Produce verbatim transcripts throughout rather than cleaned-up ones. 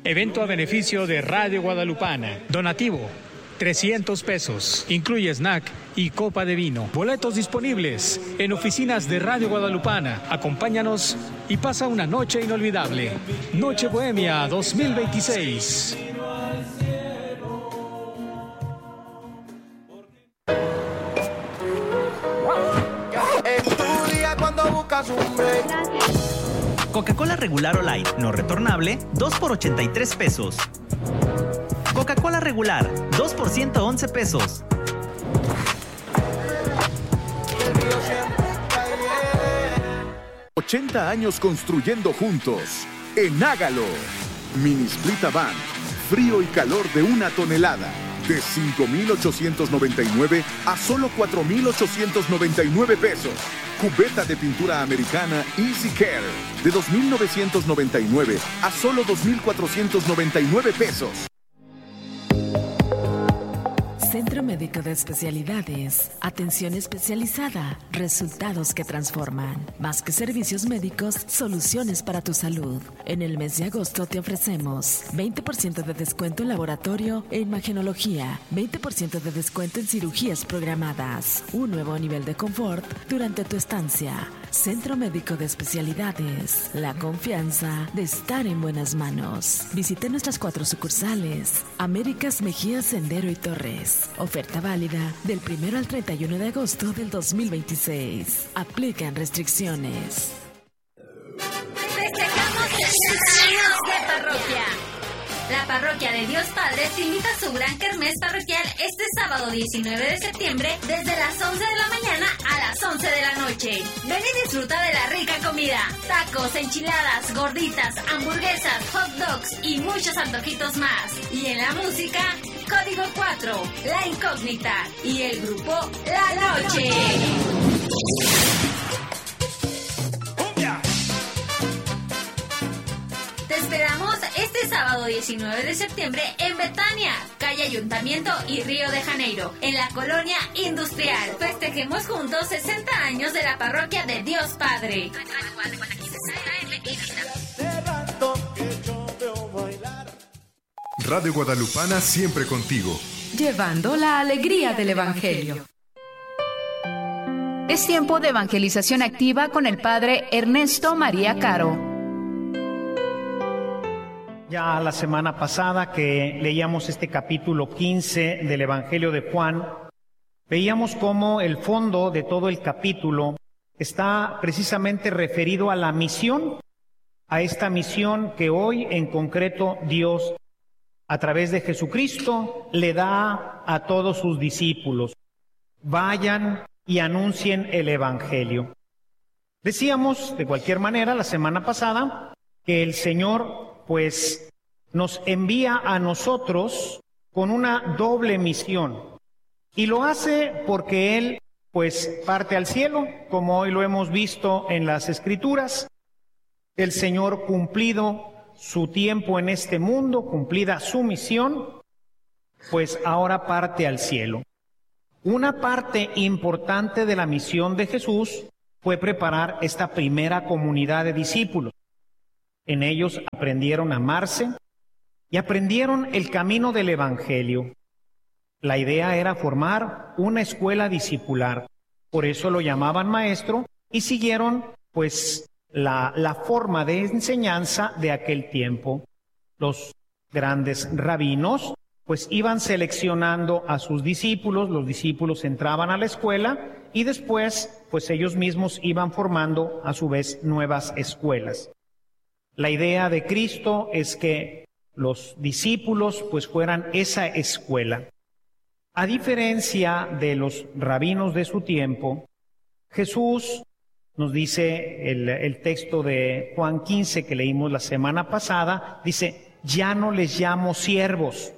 Evento a beneficio de Radio Guadalupana. Donativo, trescientos pesos. Incluye snack y copa de vino. Boletos disponibles en oficinas de Radio Guadalupana. Acompáñanos y pasa una noche inolvidable. Noche Bohemia dos mil veintiséis. Coca-Cola regular o light, no retornable, dos por ochenta y tres pesos. Coca-Cola regular, dos por ciento once pesos. ochenta años construyendo juntos. En Hágalo. Mini Split Avant. Frío y calor de una tonelada. De cinco mil ochocientos noventa y nueve a solo cuatro mil ochocientos noventa y nueve pesos. Cubeta de pintura americana Easy Care. De dos mil novecientos noventa y nueve a solo dos mil cuatrocientos noventa y nueve pesos. Centro Médico de Especialidades. Atención especializada. Resultados que transforman. Más que servicios médicos, soluciones para tu salud. En el mes de agosto te ofrecemos veinte por ciento de descuento en laboratorio e imagenología, veinte por ciento de descuento en cirugías programadas, un nuevo nivel de confort durante tu estancia. Centro Médico de Especialidades. La confianza de estar en buenas manos. Visite nuestras cuatro sucursales. Américas, Mejía, Sendero y Torres. Oferta válida del primero al treinta y uno de agosto del dos mil veintiséis. Aplican restricciones. Festejamos sesenta años de parroquia. La Parroquia de Dios Padre te invita a su gran kermés parroquial este sábado diecinueve de septiembre desde las once de la mañana a las once de la noche. Ven y disfruta de la rica comida, tacos, enchiladas, gorditas, hamburguesas, hot dogs y muchos antojitos más. Y en la música, Código cuatro, La Incógnita y el grupo La Noche. Te esperamos este sábado diecinueve de septiembre en Betania, calle Ayuntamiento y Río de Janeiro, en la colonia industrial. Festejemos juntos sesenta años de la Parroquia de Dios Padre. Radio Guadalupana siempre contigo. Llevando la alegría del Evangelio. Es tiempo de evangelización activa con el Padre Ernesto María Caro. Ya la semana pasada que leíamos este capítulo quince del Evangelio de Juan, veíamos cómo el fondo de todo el capítulo está precisamente referido a la misión, a esta misión que hoy en concreto Dios, a través de Jesucristo, le da a todos sus discípulos. Vayan y anuncien el Evangelio. Decíamos, de cualquier manera, la semana pasada, que el Señor, pues, nos envía a nosotros con una doble misión. Y lo hace porque Él, pues, parte al cielo, como hoy lo hemos visto en las Escrituras. El Señor, cumplido su tiempo en este mundo, cumplida su misión, pues ahora parte al cielo. Una parte importante de la misión de Jesús fue preparar esta primera comunidad de discípulos. En ellos aprendieron a amarse y aprendieron el camino del Evangelio. La idea era formar una escuela discipular. Por eso lo llamaban maestro y siguieron, pues, La, la forma de enseñanza de aquel tiempo. Los grandes rabinos pues iban seleccionando a sus discípulos, los discípulos entraban a la escuela y después pues ellos mismos iban formando a su vez nuevas escuelas. La idea de Cristo es que los discípulos pues fueran esa escuela. A diferencia de los rabinos de su tiempo, Jesús, nos dice el, el texto de Juan quince que leímos la semana pasada, dice, ya no les llamo siervos.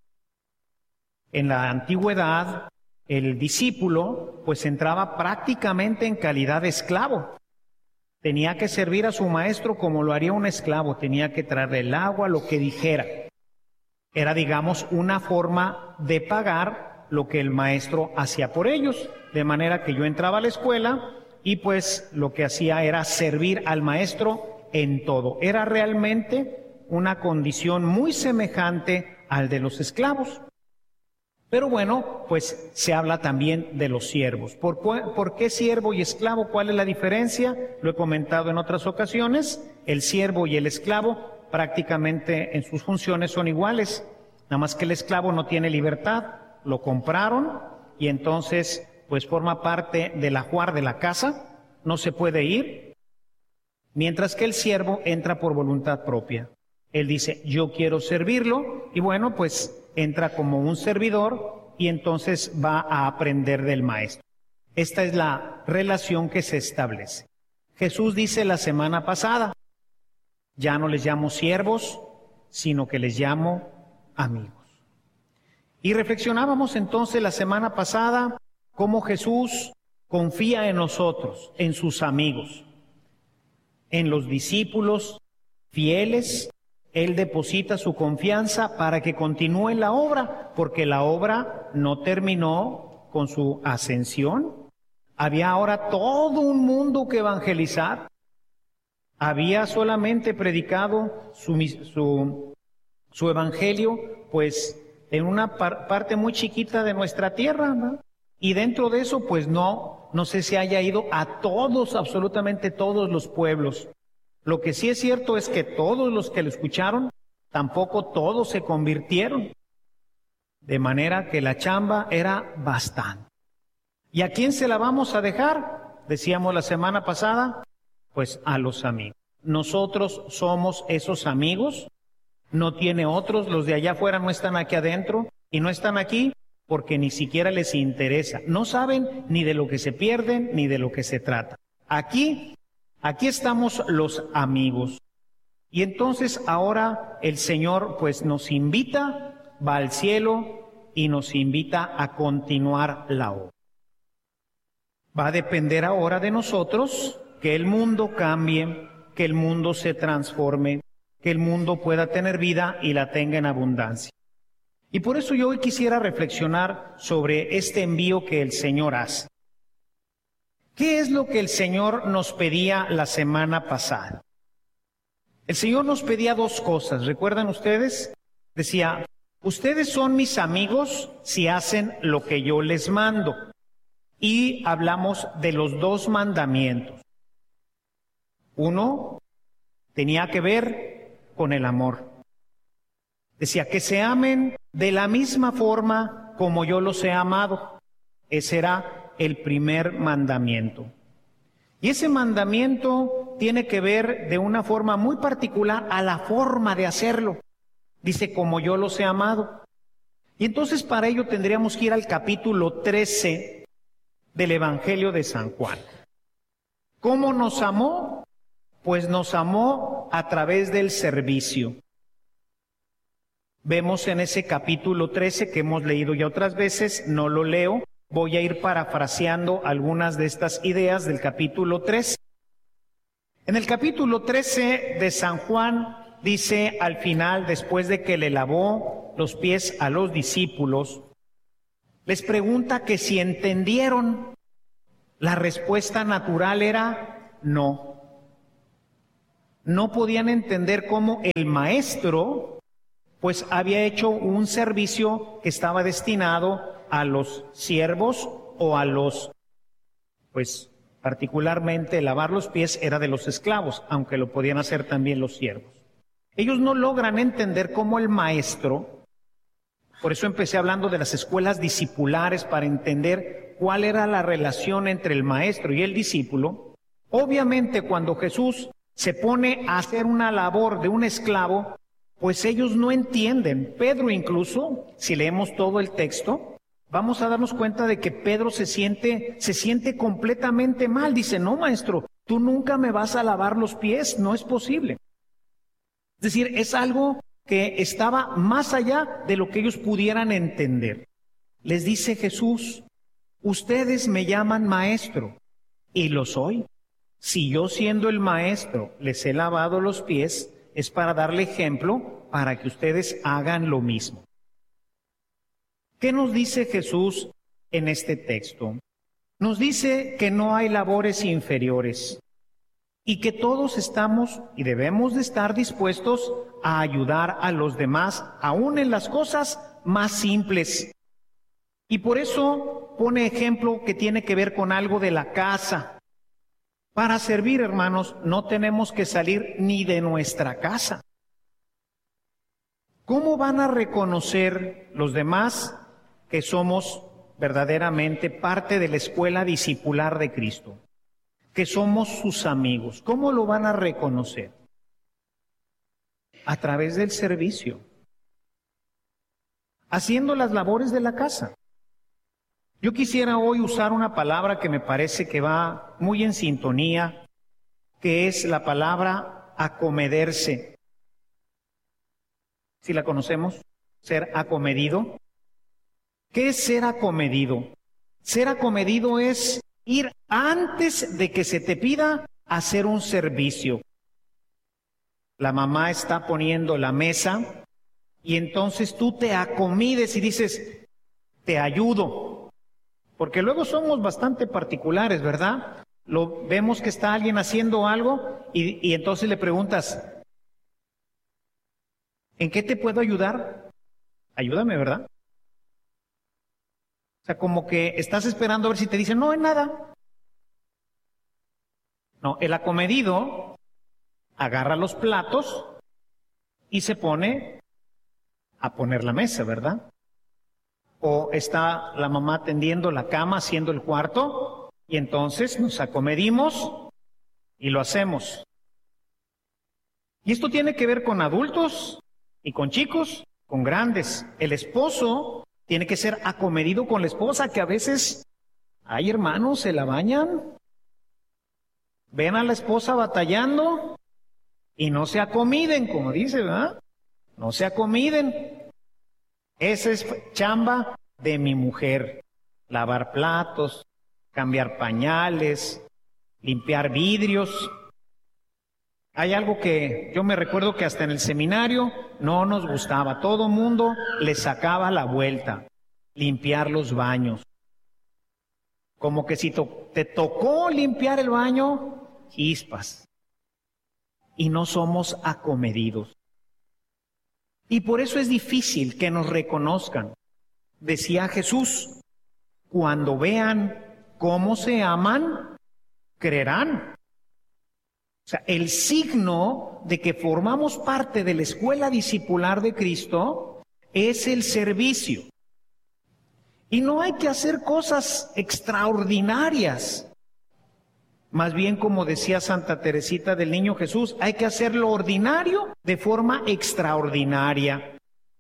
En la antigüedad, el discípulo pues entraba prácticamente en calidad de esclavo. Tenía que servir a su maestro como lo haría un esclavo, tenía que traerle el agua, lo que dijera. Era, digamos, una forma de pagar lo que el maestro hacía por ellos, de manera que yo entraba a la escuela y pues lo que hacía era servir al maestro en todo. Era realmente una condición muy semejante al de los esclavos. Pero bueno, pues se habla también de los siervos. ¿Por, ¿Por qué siervo y esclavo? ¿Cuál es la diferencia? Lo he comentado en otras ocasiones. El siervo y el esclavo prácticamente en sus funciones son iguales. Nada más que el esclavo no tiene libertad. Lo compraron y entonces pues forma parte del ajuar de la casa. No se puede ir. Mientras que el siervo entra por voluntad propia. Él dice, yo quiero servirlo, y bueno, pues entra como un servidor y entonces va a aprender del maestro. Esta es la relación que se establece. Jesús dice la semana pasada, ya no les llamo siervos, sino que les llamo amigos. Y reflexionábamos entonces la semana pasada cómo Jesús confía en nosotros, en sus amigos, en los discípulos fieles. Él deposita su confianza para que continúe la obra, porque la obra no terminó con su ascensión. Había ahora todo un mundo que evangelizar. Había solamente predicado su, su, su evangelio, pues, en una par, parte muy chiquita de nuestra tierra, ¿no? Y dentro de eso, pues no, no sé si haya ido a todos, absolutamente todos los pueblos. Lo que sí es cierto es que todos los que lo escucharon, tampoco todos se convirtieron. De manera que la chamba era bastante. ¿Y a quién se la vamos a dejar? Decíamos la semana pasada, pues a los amigos. Nosotros somos esos amigos, no tiene otros, los de allá afuera no están aquí adentro y no están aquí porque ni siquiera les interesa. No saben ni de lo que se pierden ni de lo que se trata. Aquí Aquí estamos los amigos. Y entonces ahora el Señor pues nos invita, va al cielo y nos invita a continuar la obra. Va a depender ahora de nosotros que el mundo cambie, que el mundo se transforme, que el mundo pueda tener vida y la tenga en abundancia. Y por eso yo hoy quisiera reflexionar sobre este envío que el Señor hace. ¿Qué es lo que el Señor nos pedía la semana pasada? El Señor nos pedía dos cosas, ¿recuerdan ustedes? Decía, ustedes son mis amigos si hacen lo que yo les mando. Y hablamos de los dos mandamientos. Uno tenía que ver con el amor. Decía, que se amen de la misma forma como yo los he amado. Ese era el primer mandamiento. Y ese mandamiento tiene que ver de una forma muy particular a la forma de hacerlo. Dice, como yo los he amado. Y entonces para ello tendríamos que ir al capítulo trece del Evangelio de San Juan. ¿Cómo nos amó? Pues nos amó a través del servicio. Vemos en ese capítulo trece que hemos leído ya otras veces, no lo leo, voy a ir parafraseando algunas de estas ideas del capítulo trece. En el capítulo trece de San Juan dice al final, después de que le lavó los pies a los discípulos, les pregunta que si entendieron. La respuesta natural era no. No podían entender cómo el maestro pues había hecho un servicio que estaba destinado a los siervos o a los, pues particularmente lavar los pies era de los esclavos, aunque lo podían hacer también los siervos. Ellos no logran entender cómo el maestro, por eso empecé hablando de las escuelas discipulares para entender cuál era la relación entre el maestro y el discípulo. Obviamente cuando Jesús se pone a hacer una labor de un esclavo, pues ellos no entienden. Pedro incluso, si leemos todo el texto, vamos a darnos cuenta de que Pedro se siente, se siente completamente mal. Dice, no, maestro, tú nunca me vas a lavar los pies, no es posible. Es decir, es algo que estaba más allá de lo que ellos pudieran entender. Les dice Jesús, ustedes me llaman maestro, y lo soy. Si yo siendo el maestro les he lavado los pies, es para darle ejemplo para que ustedes hagan lo mismo. ¿Qué nos dice Jesús en este texto? Nos dice que no hay labores inferiores. y que todos estamos y debemos de estar dispuestos a ayudar a los demás, aún en las cosas más simples. Y por eso pone ejemplo que tiene que ver con algo de la casa. Para servir, hermanos, no tenemos que salir ni de nuestra casa. ¿Cómo van a reconocer los demás que somos verdaderamente parte de la escuela discipular de Cristo? Que somos sus amigos. ¿Cómo lo van a reconocer? A través del servicio. Haciendo las labores de la casa. Yo quisiera hoy usar una palabra que me parece que va muy en sintonía, que es la palabra acomederse. ¿Sí la conocemos? Ser acomedido. ¿Qué es ser acomedido? Ser acomedido es ir antes de que se te pida hacer un servicio. La mamá está poniendo la mesa y entonces tú te acomides y dices, te ayudo. Porque luego somos bastante particulares, ¿verdad? Lo, vemos que está alguien haciendo algo y, y entonces le preguntas, ¿en qué te puedo ayudar? Ayúdame, ¿verdad? O sea, como que estás esperando a ver si te dicen, no, en nada. No, el acomedido agarra los platos y se pone a poner la mesa, ¿verdad? O está la mamá tendiendo la cama, haciendo el cuarto, y entonces nos acomedimos y lo hacemos. Y esto tiene que ver con adultos y con chicos, con grandes. El esposo tiene que ser acomedido con la esposa, que a veces hay hermanos, se la bañan, ven a la esposa batallando y no se acomiden, como dice, ¿verdad? No se acomiden. Esa es chamba de mi mujer. Lavar platos, cambiar pañales, limpiar vidrios. Hay algo que yo me recuerdo que hasta en el seminario no nos gustaba. Todo mundo le sacaba la vuelta, limpiar los baños. Como que si to- te tocó limpiar el baño, chispas. Y no somos acomedidos. Y por eso es difícil que nos reconozcan. Decía Jesús, cuando vean cómo se aman, creerán. O sea, el signo de que formamos parte de la escuela discipular de Cristo es el servicio. Y no hay que hacer cosas extraordinarias. Más bien, como decía Santa Teresita del Niño Jesús, hay que hacer lo ordinario de forma extraordinaria.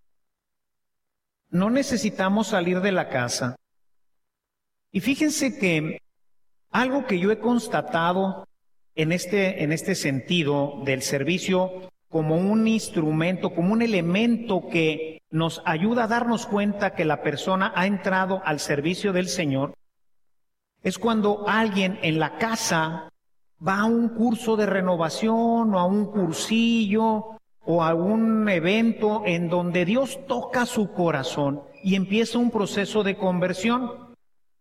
No necesitamos salir de la casa. Y fíjense que algo que yo he constatado en este, en este sentido del servicio como un instrumento, como un elemento que nos ayuda a darnos cuenta que la persona ha entrado al servicio del Señor, es cuando alguien en la casa va a un curso de renovación o a un cursillo o a un evento en donde Dios toca su corazón y empieza un proceso de conversión.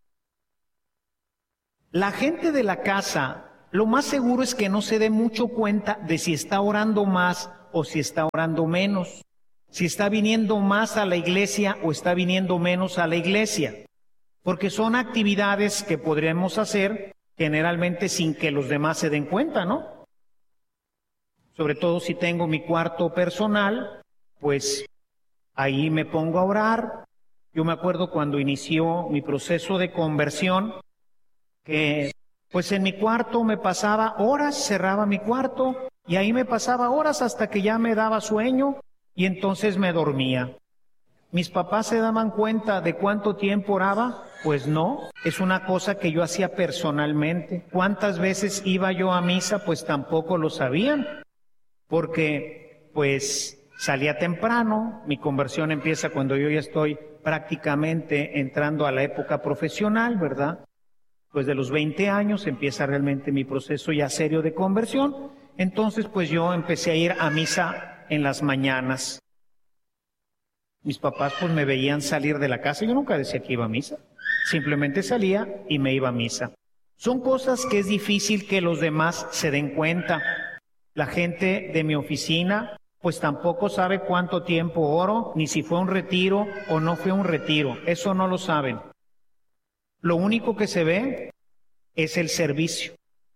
La gente de la casa, lo más seguro es que no se dé mucho cuenta de si está orando más o si está orando menos, si está viniendo más a la iglesia o está viniendo menos a la iglesia. Porque son actividades que podremos hacer generalmente sin que los demás se den cuenta, ¿no? Sobre todo si tengo mi cuarto personal, pues ahí me pongo a orar. Yo me acuerdo cuando inició mi proceso de conversión, que pues en mi cuarto me pasaba horas, cerraba mi cuarto y ahí me pasaba horas hasta que ya me daba sueño y entonces me dormía. ¿Mis papás se daban cuenta de cuánto tiempo oraba? Pues no, es una cosa que yo hacía personalmente. ¿Cuántas veces iba yo a misa? Pues tampoco lo sabían, porque pues salía temprano, mi conversión empieza cuando yo ya estoy prácticamente entrando a la época profesional, ¿verdad? Pues de los veinte años empieza realmente mi proceso ya serio de conversión, entonces pues yo empecé a ir a misa en las mañanas. Mis papás pues me veían salir de la casa, yo nunca decía que iba a misa, simplemente salía y me iba a misa. Son cosas que es difícil que los demás se den cuenta. La gente de mi oficina, pues tampoco sabe cuánto tiempo oro, ni si fue un retiro o no fue un retiro. Eso no lo saben. Lo único que se ve es el servicio.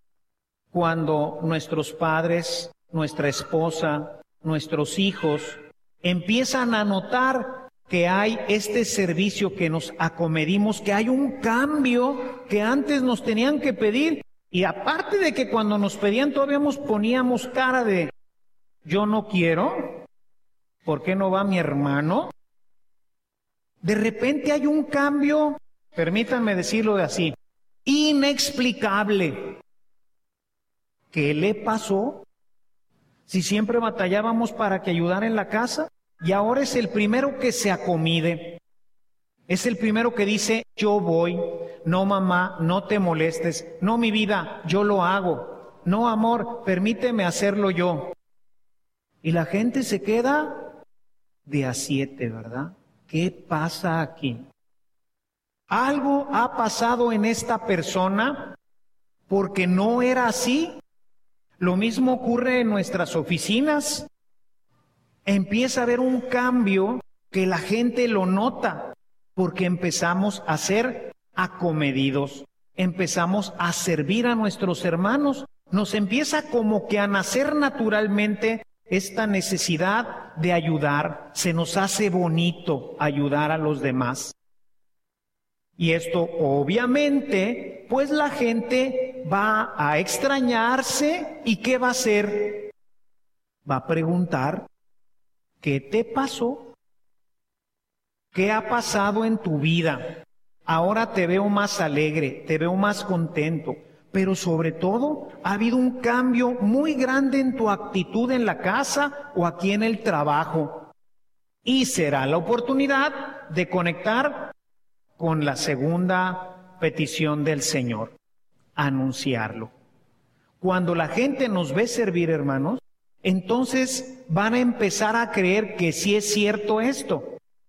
Cuando nuestros padres, nuestra esposa, nuestros hijos empiezan a notar que hay este servicio, que nos acomedimos, que hay un cambio que antes nos tenían que pedir, y aparte de que cuando nos pedían todavía nos poníamos cara de yo no quiero, ¿por qué no va mi hermano? De repente hay un cambio, permítanme decirlo de así, inexplicable. ¿Qué le pasó? Si siempre batallábamos para que ayudara en la casa, y ahora es el primero que se acomide. Es el primero que dice, yo voy. No, mamá, no te molestes. No, mi vida, yo lo hago. No, amor, permíteme hacerlo yo. Y la gente se queda de a siete, ¿verdad? ¿Qué pasa aquí? Algo ha pasado en esta persona porque no era así. Lo mismo ocurre en nuestras oficinas. Empieza a haber un cambio que la gente lo nota porque empezamos a ser acomedidos, empezamos a servir a nuestros hermanos. Nos empieza como que a nacer naturalmente esta necesidad de ayudar. Se nos hace bonito ayudar a los demás. Y esto obviamente, pues la gente va a extrañarse. ¿Y qué va a hacer? Va a preguntar, ¿qué te pasó? ¿Qué ha pasado en tu vida? Ahora te veo más alegre, te veo más contento, pero sobre todo ha habido un cambio muy grande en tu actitud en la casa o aquí en el trabajo. Y será la oportunidad de conectar con la segunda petición del Señor, anunciarlo. Cuando la gente nos ve servir, hermanos, entonces van a empezar a creer que sí es cierto esto.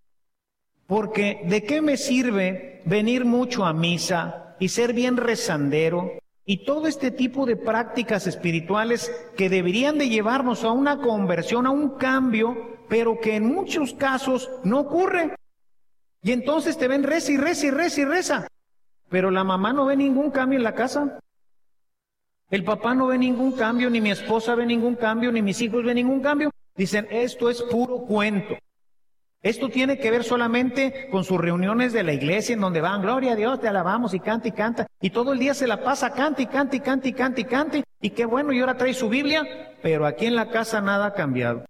Porque ¿de qué me sirve venir mucho a misa y ser bien rezandero y todo este tipo de prácticas espirituales que deberían de llevarnos a una conversión, a un cambio, pero que en muchos casos no ocurre? Y entonces te ven reza y reza y reza y reza, pero la mamá no ve ningún cambio en la casa. El papá no ve ningún cambio, ni mi esposa ve ningún cambio, ni mis hijos ven ningún cambio. Dicen, esto es puro cuento. Esto tiene que ver solamente con sus reuniones de la iglesia en donde van, gloria a Dios, te alabamos y canta y canta. Y todo el día se la pasa, canta y canta y canta y canta y canta. Y qué bueno, y ahora trae su Biblia, pero aquí en la casa nada ha cambiado.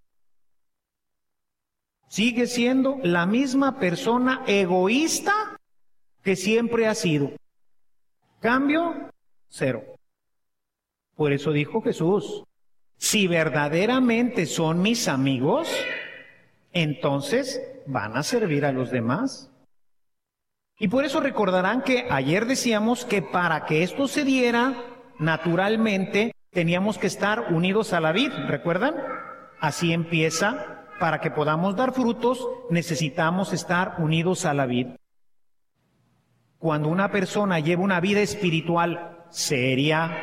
Sigue siendo la misma persona egoísta que siempre ha sido. Cambio, cero. Por eso dijo Jesús, si verdaderamente son mis amigos, entonces van a servir a los demás. Y por eso recordarán que ayer decíamos que para que esto se diera, naturalmente teníamos que estar unidos a la vid, ¿recuerdan? Así empieza. Para que podamos dar frutos, necesitamos estar unidos a la vid. Cuando una persona lleva una vida espiritual seria,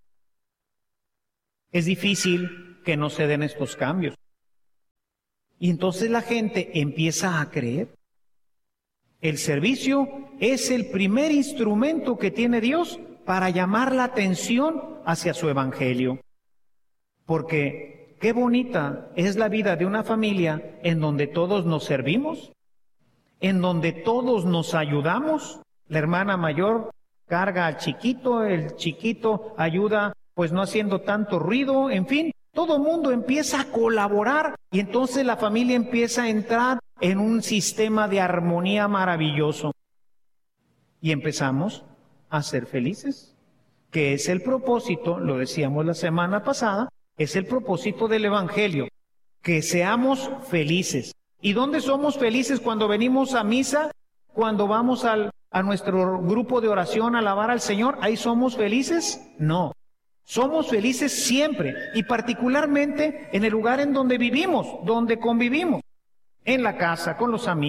es difícil que no se den estos cambios. Y entonces la gente empieza a creer. El servicio es el primer instrumento que tiene Dios para llamar la atención hacia su evangelio. Porque qué bonita es la vida de una familia en donde todos nos servimos, en donde todos nos ayudamos. La hermana mayor carga al chiquito, el chiquito ayuda pues no haciendo tanto ruido, en fin, todo el mundo empieza a colaborar y entonces la familia empieza a entrar en un sistema de armonía maravilloso. Y empezamos a ser felices, que es el propósito, lo decíamos la semana pasada, es el propósito del Evangelio, que seamos felices. ¿Y dónde somos felices? Cuando venimos a misa, cuando vamos al, a nuestro grupo de oración a alabar al Señor, ¿ahí somos felices? No. Somos felices siempre y particularmente en el lugar en donde vivimos, donde convivimos, en la casa, con los amigos,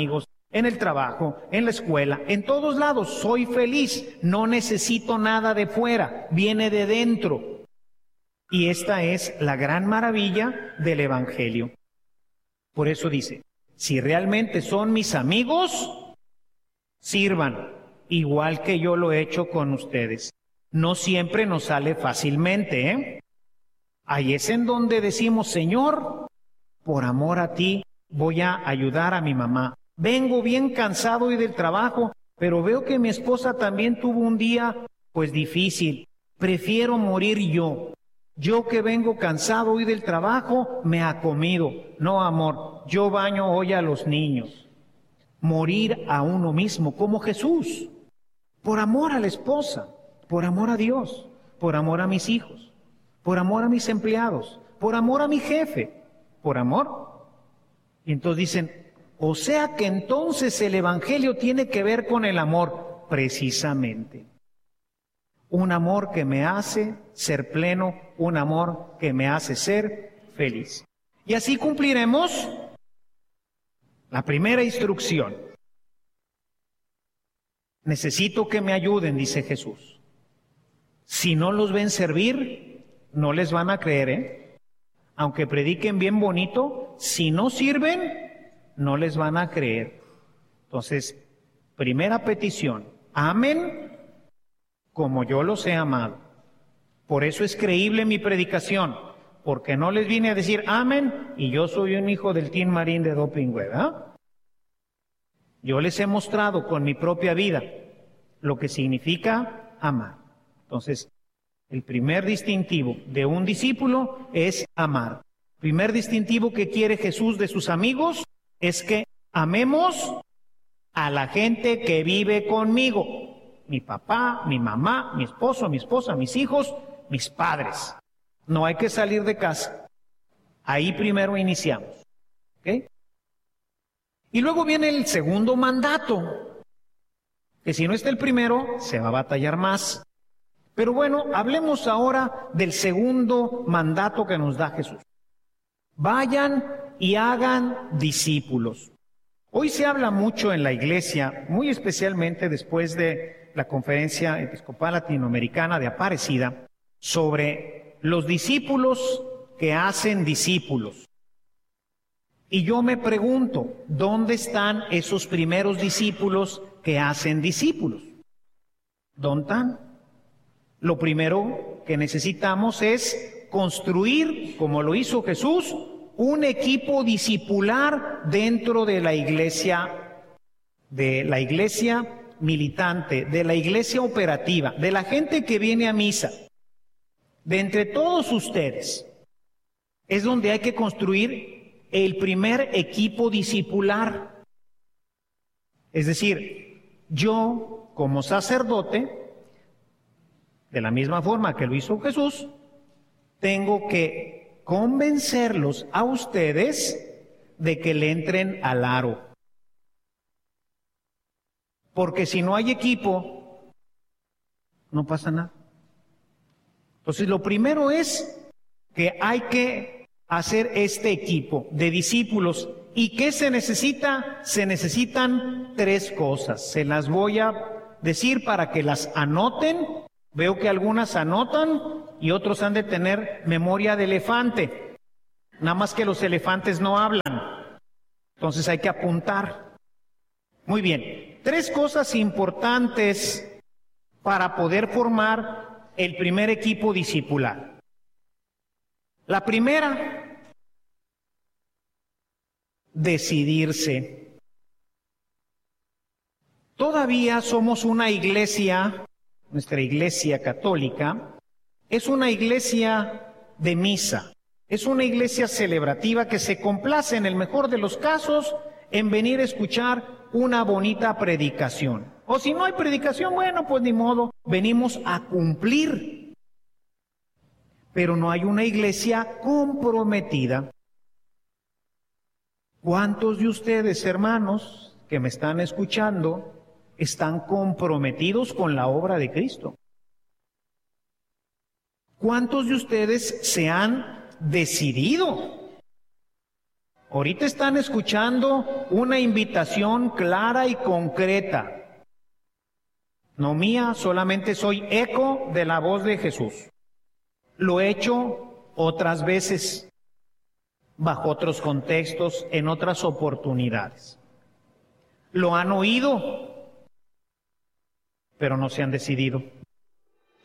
en el trabajo, en la escuela, en todos lados. Soy feliz, no necesito nada de fuera, viene de dentro. Y esta es la gran maravilla del Evangelio. Por eso dice, si realmente son mis amigos, sirvan, igual que yo lo he hecho con ustedes. No siempre nos sale fácilmente, ¿eh? Ahí es en donde decimos, Señor, por amor a ti, voy a ayudar a mi mamá. Vengo bien cansado hoy del trabajo, pero veo que mi esposa también tuvo un día, pues, difícil. Prefiero morir yo. Yo que vengo cansado hoy del trabajo, me ha comido. No, amor, yo baño hoy a los niños. Morir a uno mismo, como Jesús. Por amor a la esposa, por amor a Dios, por amor a mis hijos, por amor a mis empleados, por amor a mi jefe, por amor. Y entonces dicen, o sea que entonces el Evangelio tiene que ver con el amor, precisamente. Un amor que me hace ser pleno, un amor que me hace ser feliz. Y así cumpliremos la primera instrucción. Necesito que me ayuden, dice Jesús. Si no los ven servir, no les van a creer, ¿eh? Aunque prediquen bien bonito, si no sirven, no les van a creer. Entonces, primera petición, amen como yo los he amado. Por eso es creíble mi predicación, porque no les vine a decir amen y yo soy un hijo del Team Marín de Doping, ¿verdad? Yo les he mostrado con mi propia vida lo que significa amar. Entonces, el primer distintivo de un discípulo es amar. Primer distintivo que quiere Jesús de sus amigos es que amemos a la gente que vive conmigo. Mi papá, mi mamá, mi esposo, mi esposa, mis hijos, mis padres. No hay que salir de casa. Ahí primero iniciamos. ¿Ok? Y luego viene el segundo mandato, que si no está el primero, se va a batallar más. Pero bueno, hablemos ahora del segundo mandato que nos da Jesús. Vayan y hagan discípulos. Hoy se habla mucho en la iglesia, muy especialmente después de la Conferencia Episcopal Latinoamericana de Aparecida, sobre los discípulos que hacen discípulos. Y yo me pregunto, ¿dónde están esos primeros discípulos que hacen discípulos? ¿Dónde están? Lo primero que necesitamos es construir, como lo hizo Jesús, un equipo discipular dentro de la iglesia, de la iglesia militante, de la iglesia operativa, de la gente que viene a misa. De entre todos ustedes, es donde hay que construir el primer equipo discipular. Es decir, yo, como sacerdote, de la misma forma que lo hizo Jesús, tengo que convencerlos a ustedes de que le entren al aro. Porque si no hay equipo, no pasa nada. Entonces, lo primero es que hay que hacer este equipo de discípulos. ¿Y qué se necesita? Se necesitan tres cosas. Se las voy a decir para que las anoten. Veo que algunas anotan y otros han de tener memoria de elefante. Nada más que los elefantes no hablan. Entonces hay que apuntar. Muy bien. Tres cosas importantes para poder formar el primer equipo discipular. La primera, decidirse. Todavía somos una iglesia, nuestra iglesia católica, es una iglesia de misa, es una iglesia celebrativa que se complace en el mejor de los casos en venir a escuchar una bonita predicación. O si no hay predicación, bueno, pues ni modo, venimos a cumplir. Pero no hay una iglesia comprometida. ¿Cuántos de ustedes, hermanos, que me están escuchando, están comprometidos con la obra de Cristo? ¿Cuántos de ustedes se han decidido Ahorita están escuchando una invitación clara y concreta. No mía, solamente soy eco de la voz de Jesús. Lo he hecho otras veces, bajo otros contextos, en otras oportunidades. Lo han oído, pero no se han decidido.